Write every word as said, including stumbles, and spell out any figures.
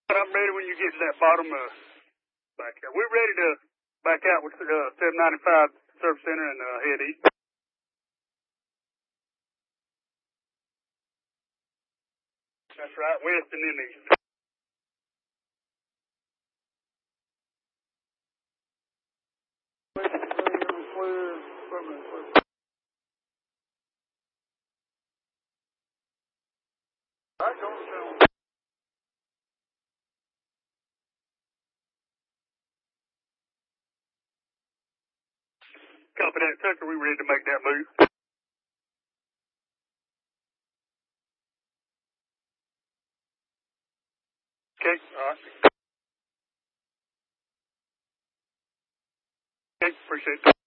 I'm ready when you get to that bottom uh, back out. We're ready to back out with uh, seven ninety-five Service Center and uh, head east. That's right, west and then east. I don't know. Copy that, Tucker. We ready to make that move. Okay, all right. Okay, appreciate it.